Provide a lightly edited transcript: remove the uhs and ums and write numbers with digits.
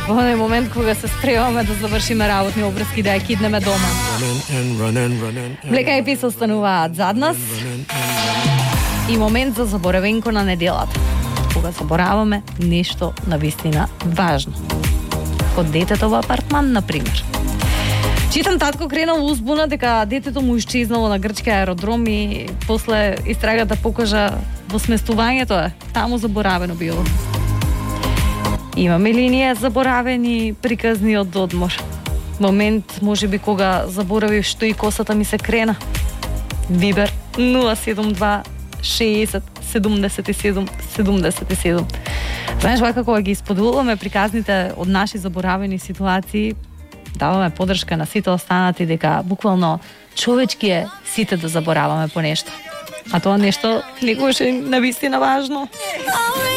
во оној момент кога се спремаме да завршиме работни обврски, да ја киднеме дома. Блека и пис остануваат зад нас и момент за заборавенко на неделата, кога забораваме нешто навистина важно. Код детето во апартман, например. Читам, татко кренал узбуна дека детето му исчезнало на грчки аеродром и после истрагата покажа во сместувањето е. Таму заборавено било. Имаме ли ние заборавени приказниот одмор? Момент, можеби, кога заборавив што и косата ми се крена. Вибер 072 60 77 77. Знаеш, вака кога ги исподелуваме приказните од наши заборавени ситуации, даваме подршка на сите останати дека буквално човечки е сите да забораваме по нешто. А тоа нешто никогаш е навистина важно.